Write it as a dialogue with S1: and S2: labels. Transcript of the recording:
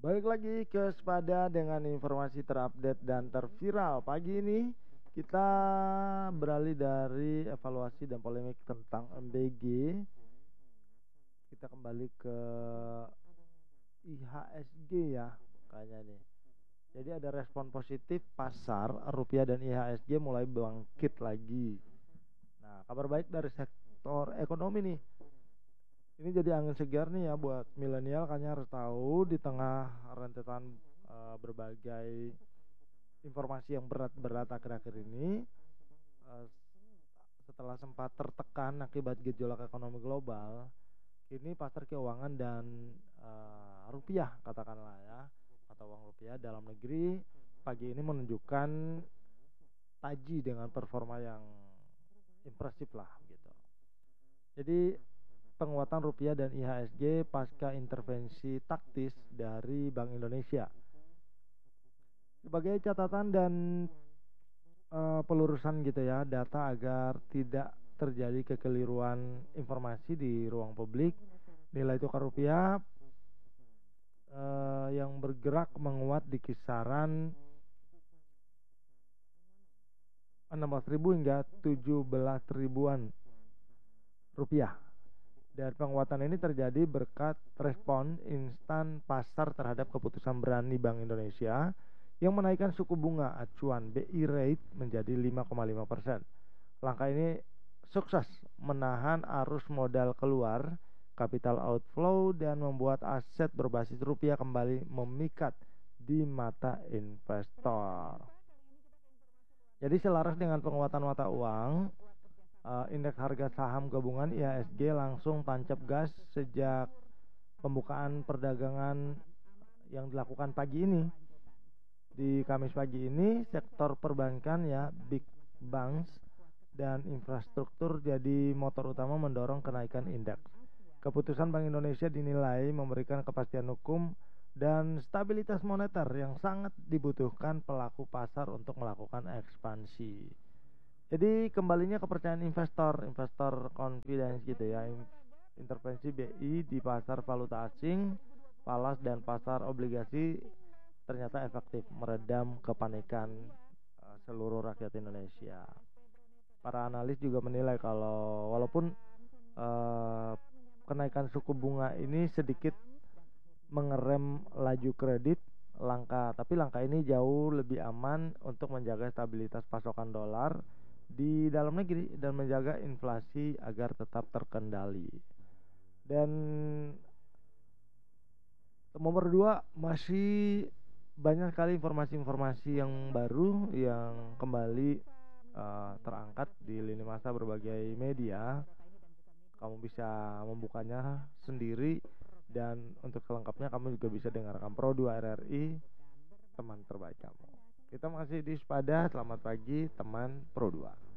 S1: Balik lagi ke Sepada dengan informasi terupdate dan terviral. Pagi ini kita beralih dari evaluasi dan polemik tentang MBG. Kita kembali ke IHSG ya kayaknya nih. Jadi ada respon positif pasar rupiah dan IHSG mulai bangkit lagi. Nah, kabar baik dari sektor ekonomi nih. Ini jadi angin segar nih ya buat milenial, kayaknya harus tahu di tengah rentetan berbagai informasi yang berat-berat akhir-akhir ini, eh, setelah sempat tertekan akibat gejolak ekonomi global, kini pasar keuangan dan rupiah katakanlah ya, atau uang rupiah dalam negeri pagi ini menunjukkan taji dengan performa yang impresif lah gitu. Jadi penguatan rupiah dan IHSG pasca intervensi taktis dari Bank Indonesia. Sebagai catatan dan pelurusan gitu ya, data agar tidak terjadi kekeliruan informasi di ruang publik, nilai tukar rupiah yang bergerak menguat di kisaran 16.000 hingga 17.000-an rupiah. Dan penguatan ini terjadi berkat respon instan pasar terhadap keputusan berani Bank Indonesia yang menaikkan suku bunga acuan BI rate menjadi 5,5%. Langkah ini sukses menahan arus modal keluar, capital outflow, dan membuat aset berbasis rupiah kembali memikat di mata investor. Jadi selaras dengan penguatan mata uang, indeks harga saham gabungan IHSG langsung tancap gas sejak pembukaan perdagangan yang dilakukan pagi ini. Di Kamis pagi ini sektor perbankan ya, big banks dan infrastruktur jadi motor utama mendorong kenaikan indeks. Keputusan Bank Indonesia dinilai memberikan kepastian hukum dan stabilitas moneter yang sangat dibutuhkan pelaku pasar untuk melakukan ekspansi. Jadi kembalinya kepercayaan investor confidence gitu ya. Intervensi BI di pasar valuta asing, falas dan pasar obligasi ternyata efektif meredam kepanikan seluruh rakyat Indonesia. Para analis juga menilai kalau walaupun kenaikan suku bunga ini sedikit mengerem laju kredit, tapi langkah ini jauh lebih aman untuk menjaga stabilitas pasokan dolar di dalam negeri dan menjaga inflasi agar tetap terkendali. Dan nomor 2, masih banyak sekali informasi-informasi yang baru yang kembali terangkat di lini masa berbagai media. Kamu bisa membukanya sendiri, dan untuk selengkapnya kamu juga bisa dengarkan Pro 2 RRI, teman terbaik kamu. Kita masih di Sepada. Selamat pagi teman Pro 2.